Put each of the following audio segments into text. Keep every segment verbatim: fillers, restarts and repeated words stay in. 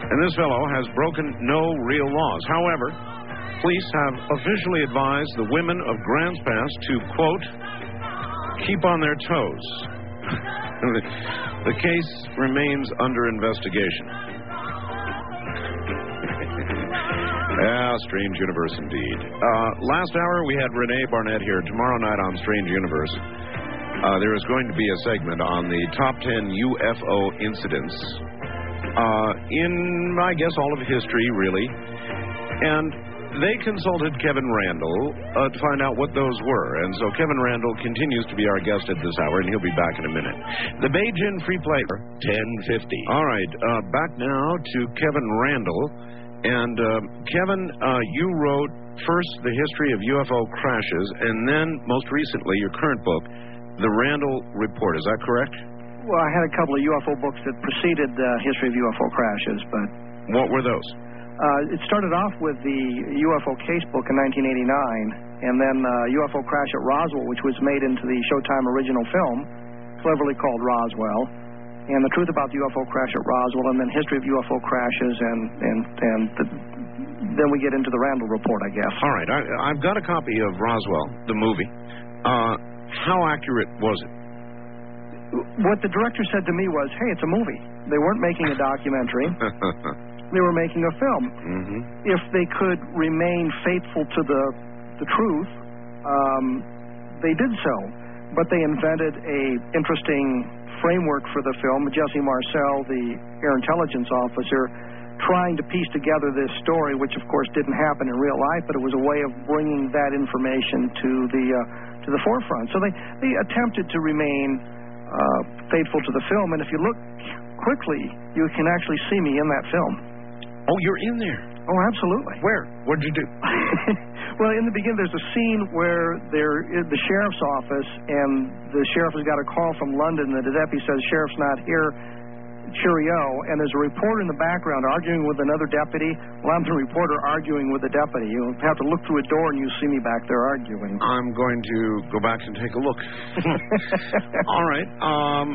And this fellow has broken no real laws. However, police have officially advised the women of Grants Pass to, quote, keep on their toes. The case remains under investigation. Ah, strange universe indeed. Uh, last hour we had Renee Barnett here. Tomorrow night on Strange Universe, uh, there is going to be a segment on the top ten U F O incidents uh, in, I guess, all of history, really. And they consulted Kevin Randle uh, to find out what those were. And so Kevin Randle continues to be our guest at this hour, and he'll be back in a minute. The Beijing Free Play, ten fifty. All right, uh, back now to Kevin Randle. And, uh, Kevin, uh, you wrote first the history of U F O crashes, and then, most recently, your current book, The Randle Report. Is that correct? Well, I had a couple of U F O books that preceded the uh, history of U F O crashes, but... What were those? Uh, it started off with the U F O case book in nineteen eighty-nine, and then uh, U F O Crash at Roswell, which was made into the Showtime original film, cleverly called Roswell, and the truth about the U F O crash at Roswell, and then history of U F O crashes, and and and the, then we get into the Randle Report, I guess. All right, I, I've got a copy of Roswell, the movie. Uh, how accurate was it? What the director said to me was, "Hey, it's a movie. They weren't making a documentary. They were making a film. Mm-hmm. If they could remain faithful to the the truth, um, they did so. But they invented a interesting framework for the film. Jesse Marcel, the air intelligence officer, trying to piece together this story, which of course didn't happen in real life, but it was a way of bringing that information to the uh, to the forefront. So they they attempted to remain uh, faithful to the film. And if you look quickly, you can actually see me in that film. Oh, you're in there? Oh, absolutely. Where? What did you do? Well, in the beginning, there's a scene where there is the sheriff's office, and the sheriff has got a call from London that the deputy says, "Sheriff's not here, cheerio," and there's a reporter in the background arguing with another deputy. Well, I'm the reporter arguing with the deputy. You have to look through a door, and you see me back there arguing. I'm going to go back and take a look. All right. Um,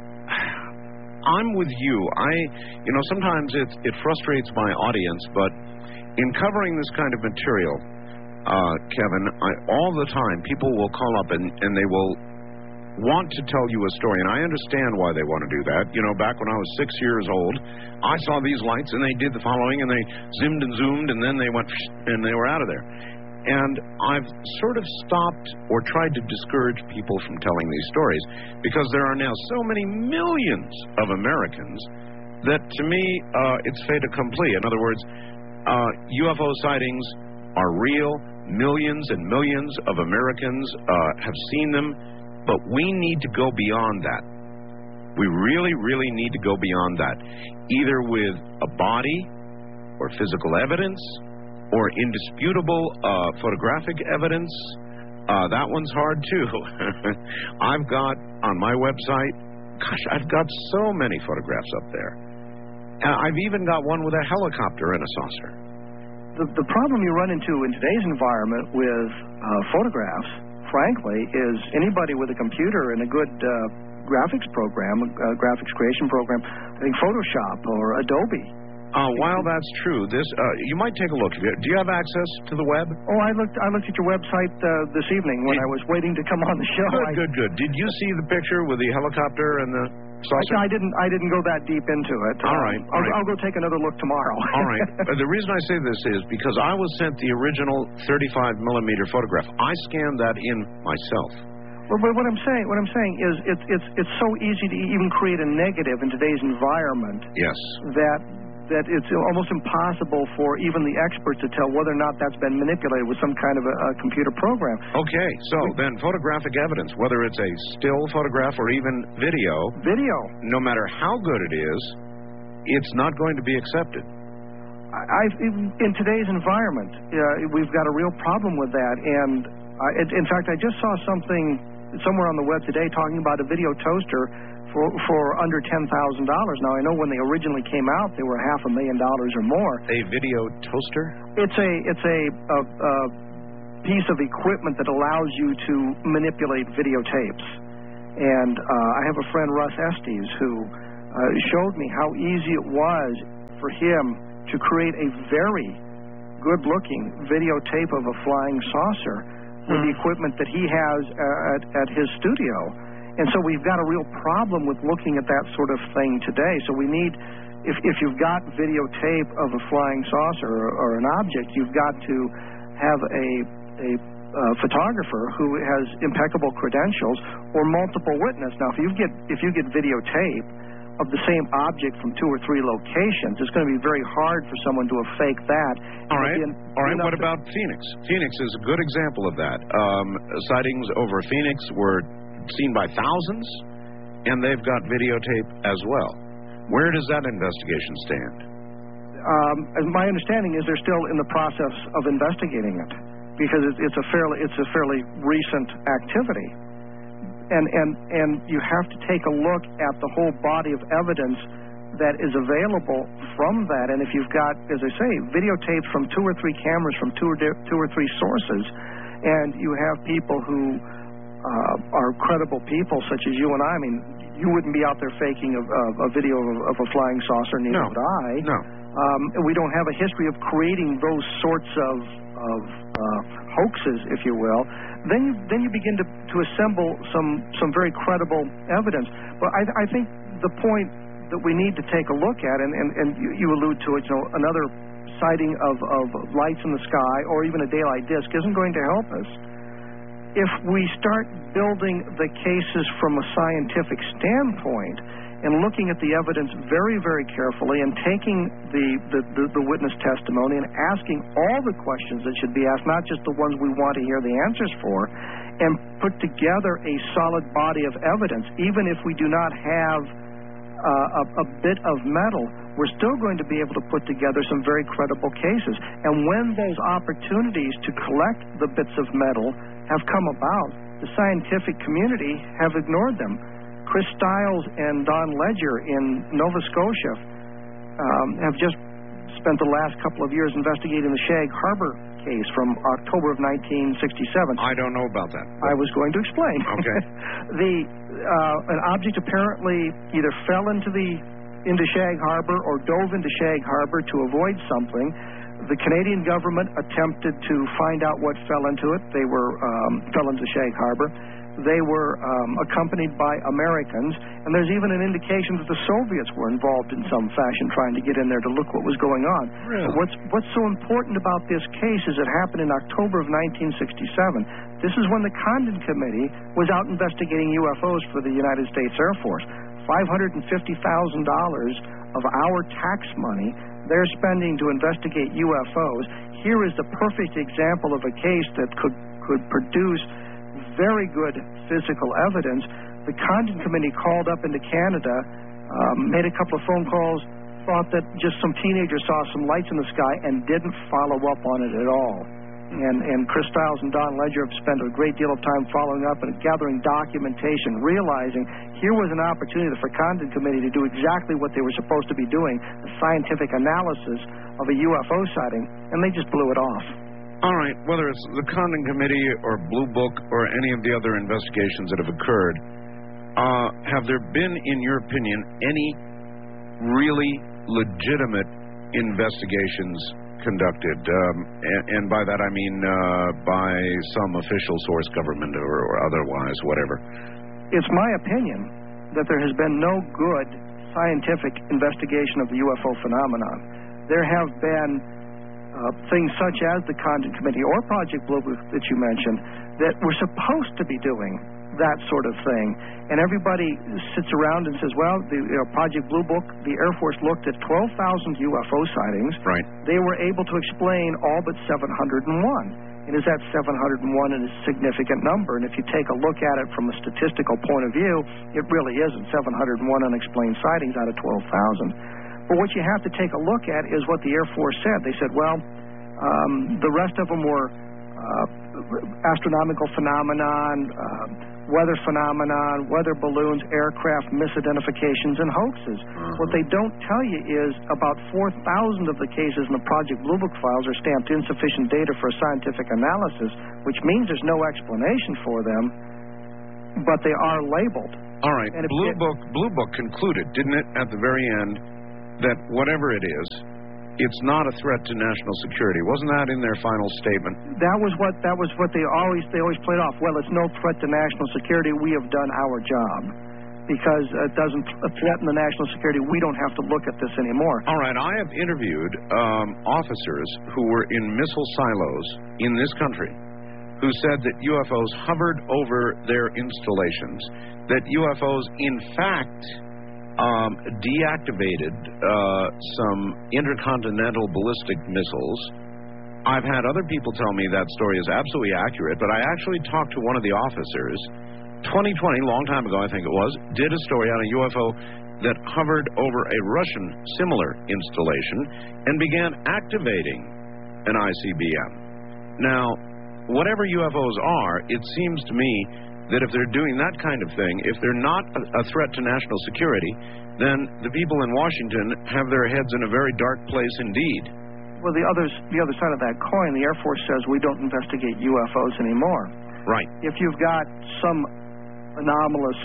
I'm with you. I, you know, sometimes it, it frustrates my audience, but in covering this kind of material, Uh, Kevin, I, all the time, people will call up and, and they will want to tell you a story, and I understand why they want to do that. You know, back when I was six years old, I saw these lights, and they did the following, and they zoomed and zoomed, and then they went, and they were out of there. And I've sort of stopped or tried to discourage people from telling these stories, because there are now so many millions of Americans that, to me, uh, it's fait accompli. In other words, uh, U F O sightings are real. Millions and millions of Americans uh, have seen them, but we need to go beyond that. We really, really need to go beyond that, either with a body or physical evidence or indisputable uh, photographic evidence. Uh, that one's hard, too. I've got, on my website, gosh, I've got so many photographs up there. Uh, I've even got one with a helicopter and a saucer. The, the problem you run into in today's environment with uh, photographs, frankly, is anybody with a computer and a good uh, graphics program, a, a graphics creation program, I think Photoshop or Adobe. Uh, while that's true, this uh, you might take a look. Do you have access to the web? Oh, I looked. I looked at your website uh, this evening when Did, I was waiting to come on the show. Good, I, good, good. Did you see the picture with the helicopter and the saucer? I, I didn't. I didn't go that deep into it. All right. Um, I'll, all right. I'll go take another look tomorrow. All right. Uh, the reason I say this is because I was sent the original thirty-five millimeter photograph. I scanned that in myself. Well, but what I'm saying, what I'm saying is, it's it's it's so easy to even create a negative in today's environment. Yes. That. that it's almost impossible for even the experts to tell whether or not that's been manipulated with some kind of a, a computer program. Okay, so then photographic evidence, whether it's a still photograph or even video, video, no matter how good it is, it's not going to be accepted. I, I in today's environment, uh, we've got a real problem with that. And I, in fact, I just saw something somewhere on the web today talking about a video toaster For, for under ten thousand dollars. Now, I know when they originally came out, they were half a million dollars or more. A video toaster? It's a it's a, a, a piece of equipment that allows you to manipulate videotapes. And uh, I have a friend, Russ Estes, who uh, showed me how easy it was for him to create a very good-looking videotape of a flying saucer with the equipment that he has uh, at, at his studio. And so we've got a real problem with looking at that sort of thing today. So we need, if, if you've got videotape of a flying saucer or, or an object, you've got to have a, a uh, photographer who has impeccable credentials or multiple witness. Now, if you get if you get videotape of the same object from two or three locations, it's going to be very hard for someone to have faked that. All right. In, All right. What about Phoenix? Phoenix is a good example of that. Um, sightings over Phoenix were seen by thousands, and they've got videotape as well. Where does that investigation stand? Um, my understanding is they're still in the process of investigating it because it's a fairly it's a fairly recent activity. And, and and you have to take a look at the whole body of evidence that is available from that. And if you've got, as I say, videotapes from two or three cameras from two or two or three sources, and you have people who uh, are credible people, such as you and I. I mean, you wouldn't be out there faking a, a, a video of, of a flying saucer, neither no. would I. No. Um, and we don't have a history of creating those sorts of of uh, hoaxes, if you will. Then you then you begin to, to assemble some some very credible evidence. But I, I think the point that we need to take a look at, and, and, and you, you allude to it, you know, another sighting of, of lights in the sky or even a daylight disk isn't going to help us. If we start building the cases from a scientific standpoint and looking at the evidence very, very carefully and taking the, the, the, the witness testimony and asking all the questions that should be asked, not just the ones we want to hear the answers for, and put together a solid body of evidence, even if we do not have uh, a, a bit of metal, we're still going to be able to put together some very credible cases. And when those opportunities to collect the bits of metal have come about, the scientific community have ignored them. Chris Stiles and Don Ledger in Nova Scotia um, have just spent the last couple of years investigating the Shag Harbor case from October of nineteen sixty-seven. I don't know about that. I was going to explain. Okay. the uh, an object apparently either fell into the into Shag Harbor or dove into Shag Harbor to avoid something. The Canadian government attempted to find out what fell into it. They were um, fell into Shag Harbor. They were um, accompanied by Americans, and there's even an indication that the Soviets were involved in some fashion trying to get in there to look what was going on. Really? But what's, what's so important about this case is it happened in October of nineteen sixty-seven. This is when the Condon Committee was out investigating U F Os for the United States Air Force. five hundred fifty thousand dollars of our tax money they're spending to investigate U F Os. Here is the perfect example of a case that could, could produce very good physical evidence. The Condon Committee called up into Canada, um, made a couple of phone calls, thought that just some teenagers saw some lights in the sky and didn't follow up on it at all. And, and Chris Stiles and Don Ledger have spent a great deal of time following up and gathering documentation, realizing here was an opportunity for the Condon Committee to do exactly what they were supposed to be doing, the scientific analysis of a U F O sighting, and they just blew it off. All right, whether it's the Condon Committee or Blue Book or any of the other investigations that have occurred, uh, have there been, in your opinion, any really legitimate investigations conducted? Um, and, and by that I mean uh, by some official source, government or, or otherwise, whatever. It's my opinion that there has been no good scientific investigation of the U F O phenomenon. There have been Uh, things such as the Condon Committee or Project Blue Book that you mentioned that were supposed to be doing that sort of thing. And everybody sits around and says, well, the you know, Project Blue Book, the Air Force looked at twelve thousand U F O sightings. Right. They were able to explain all but seven hundred one. And is that seven hundred one a significant number? And if you take a look at it from a statistical point of view, it really isn't. seven hundred one unexplained sightings out of twelve thousand. But what you have to take a look at is what the Air Force said. They said, well, um, the rest of them were uh, astronomical phenomenon, uh, weather phenomenon, weather balloons, aircraft misidentifications, and hoaxes. Uh-huh. What they don't tell you is about four thousand of the cases in the Project Blue Book files are stamped insufficient data for a scientific analysis, which means there's no explanation for them, but they are labeled. All right. Blue it, Book, Blue Book concluded, didn't it, at the very end, that whatever it is, it's not a threat to national security. Wasn't that in their final statement? That was what that was what they always they always played off. Well, it's no threat to national security. We have done our job. Because it doesn't threaten the national security, we don't have to look at this anymore. All right, I have interviewed um, officers who were in missile silos in this country who said that U F Os hovered over their installations, that U F Os, in fact, um, deactivated uh, some intercontinental ballistic missiles. I've had other people tell me that story is absolutely accurate, but I actually talked to one of the officers twenty twenty, long time ago I think it was, did a story on a U F O that hovered over a Russian similar installation and began activating an I C B M. Now, whatever U F Os are, it seems to me that if they're doing that kind of thing, if they're not a, a threat to national security, then the people in Washington have their heads in a very dark place indeed. Well, the, others, the other side of that coin, the Air Force says we don't investigate U F Os anymore. Right. If you've got some anomalous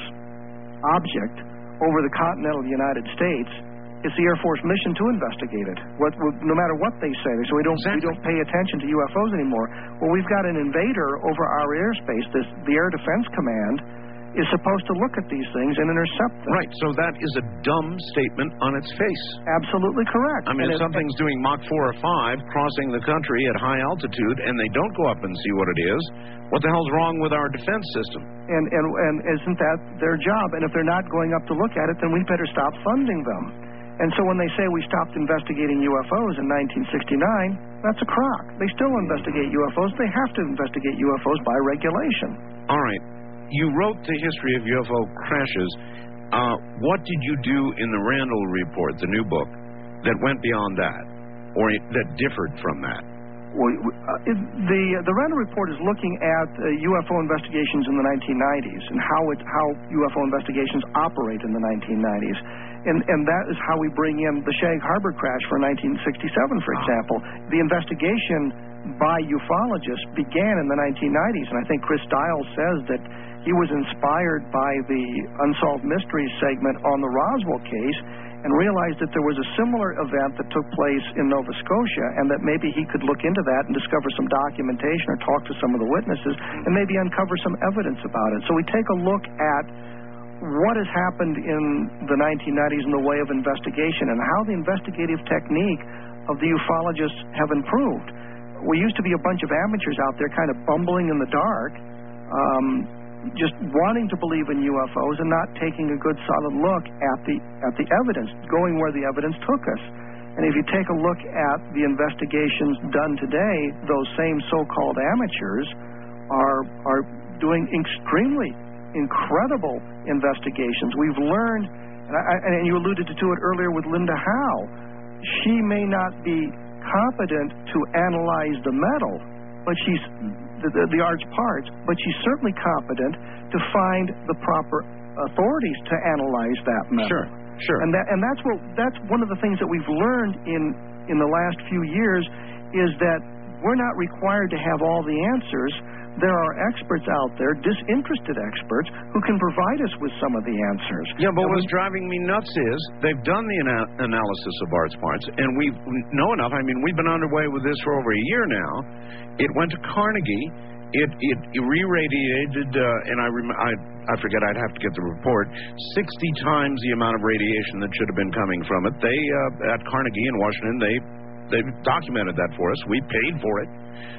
object over the continental United States, it's the Air Force mission to investigate it. What, no matter what they say, so we don't exactly. we don't pay attention to U F Os anymore. Well, we've got an invader over our airspace. This, the Air Defense Command is supposed to look at these things and intercept them. Right. So that is a dumb statement on its face. Absolutely correct. I mean, and if something's doing Mach four or five, crossing the country at high altitude, and they don't go up and see what it is, what the hell's wrong with our defense system? And, and, and isn't that their job? And if they're not going up to look at it, then we better stop funding them. And so when they say we stopped investigating U F Os in nineteen sixty-nine, that's a crock. They still investigate U F Os. They have to investigate U F Os by regulation. All right. You wrote the history of U F O crashes. Uh, what did you do in the Randall Report, the new book, that went beyond that, or that differed from that? Well, uh, the the Randall Report is looking at uh, U F O investigations in the nineteen nineties and how it how U F O investigations operate in the nineteen nineties, and and that is how we bring in the Shag Harbor crash for nineteen sixty-seven, for example. The investigation by ufologists began in the nineteen nineties, and I think Chris Stiles says that he was inspired by the Unsolved Mysteries segment on the Roswell case and realized that there was a similar event that took place in Nova Scotia and that maybe he could look into that and discover some documentation or talk to some of the witnesses and maybe uncover some evidence about it. So we take a look at what has happened in the nineteen nineties in the way of investigation and how the investigative technique of the ufologists have improved. We used to be a bunch of amateurs out there kind of bumbling in the dark, um, just wanting to believe in U F Os and not taking a good solid look at the at the evidence, going where the evidence took us. And if you take a look at the investigations done today, those same so-called amateurs are are doing extremely incredible investigations. We've learned, and, I, and you alluded to it earlier with Linda Howe, she may not be competent to analyze the metal, but she's The, the, the arch parts, but she's certainly competent to find the proper authorities to analyze that metal. Sure, sure. And that, and that's what that's one of the things that we've learned in in the last few years is that we're not required to have all the answers. There are experts out there, disinterested experts, who can provide us with some of the answers. Yeah, but and what's we, driving me nuts is they've done the ana- analysis of arts parts, and we know enough. I mean, we've been underway with this for over a year now. It went to Carnegie. It it, it re-radiated, uh, and I, rem- I I forget, I'd have to get the report, sixty times the amount of radiation that should have been coming from it. They, uh, at Carnegie in Washington, they, they documented that for us. We paid for it.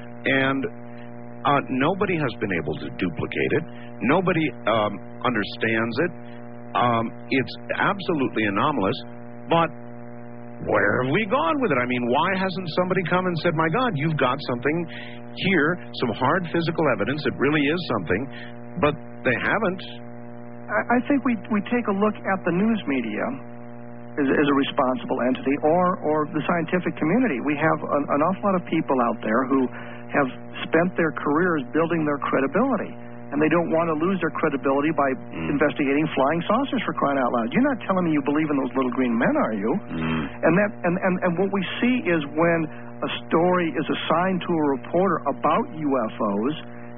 And Uh, nobody has been able to duplicate it. Nobody um, understands it. Um, it's absolutely anomalous. But where have we gone with it? I mean, why hasn't somebody come and said, my God, you've got something here, some hard physical evidence. It really is something. But they haven't. I, I think we, we take a look at the news media as, as a responsible entity or, or the scientific community. We have an, an awful lot of people out there who have spent their careers building their credibility, and they don't want to lose their credibility by mm. investigating flying saucers, for crying out loud. You're not telling me you believe in those little green men, are you? Mm. And that and, and, and what we see is when a story is assigned to a reporter about U F Os,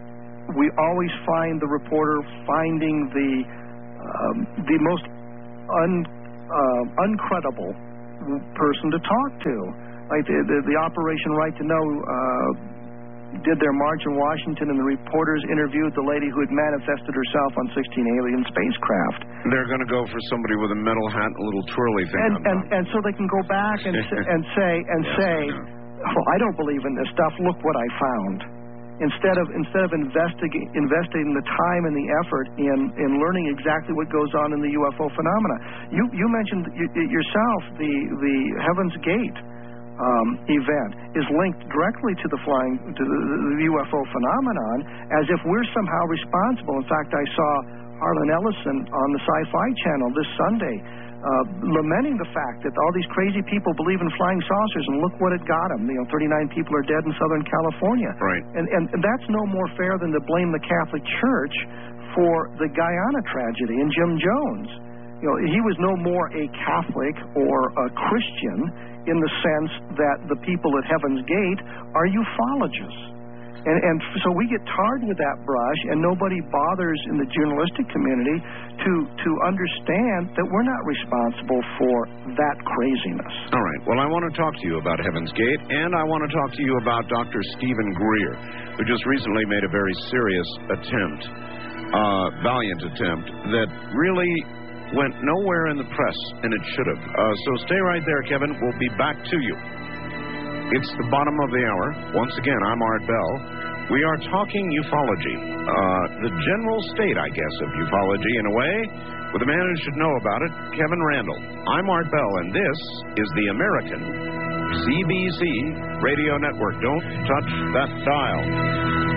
we always find the reporter finding the um, the most un, uh, uncredible person to talk to. Like the, the, the Operation Right to Know uh, did their march in Washington, and the reporters interviewed the lady who had manifested herself on sixteen alien spacecraft. They're going to go for somebody with a metal hat and a little twirly thing and on and, top. and so they can go back and and say and yes, say, well, I don't believe in this stuff. Look what I found. Instead of instead of investigating investigating the time and the effort in, in learning exactly what goes on in the U F O phenomena. You you mentioned yourself the the Heaven's Gate um, event is linked directly to the flying to the, the U F O phenomenon, as if we're somehow responsible. In fact, I saw Harlan Ellison on the Sci-Fi Channel this Sunday, uh, lamenting the fact that all these crazy people believe in flying saucers, and look what it got them. You know, thirty-nine people are dead in Southern California. Right. And, and, and that's no more fair than to blame the Catholic Church for the Guyana tragedy and Jim Jones. You know, he was no more a Catholic or a Christian in the sense that the people at Heaven's Gate are ufologists. And, and so we get tarred with that brush, and nobody bothers in the journalistic community to to understand that we're not responsible for that craziness. All right. Well, I want to talk to you about Heaven's Gate, and I want to talk to you about Doctor Stephen Greer, who just recently made a very serious attempt, uh, valiant attempt, that really went nowhere in the press, and it should have. Uh, so stay right there, Kevin. We'll be back to you. It's the bottom of the hour. Once again, I'm Art Bell. We are talking ufology, uh, the general state, I guess, of ufology in a way, with a man who should know about it, Kevin Randle. I'm Art Bell, and this is the American C B C Radio Network. Don't touch that dial.